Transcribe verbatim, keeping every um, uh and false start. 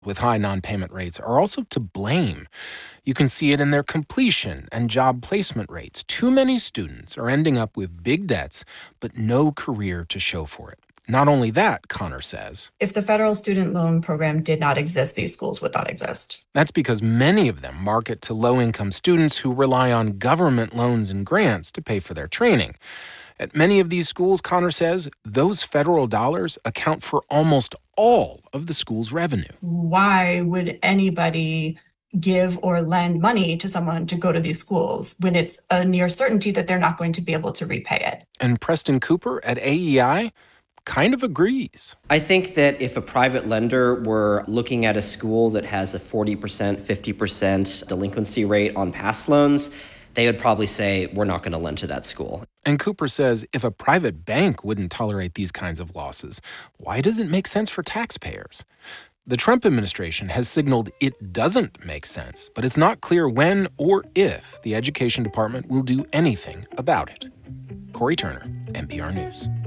with high non-payment rates are also to blame. You can see it in their completion and job placement rates. Too many students are ending up with big debts, but no career to show for it. Not only that, Connor says, if the federal student loan program did not exist, these schools would not exist. That's because many of them market to low-income students who rely on government loans and grants to pay for their training. At many of these schools, Connor says, those federal dollars account for almost all of the school's revenue. Why would anybody give or lend money to someone to go to these schools when it's a near certainty that they're not going to be able to repay it? And Preston Cooper at A E I kind of agrees. I think that if a private lender were looking at a school that has a forty percent, fifty percent delinquency rate on past loans, they would probably say, we're not going to lend to that school. And Cooper says if a private bank wouldn't tolerate these kinds of losses, why does it make sense for taxpayers? The Trump administration has signaled it doesn't make sense, but it's not clear when or if the Education Department will do anything about it. Corey Turner, N P R News.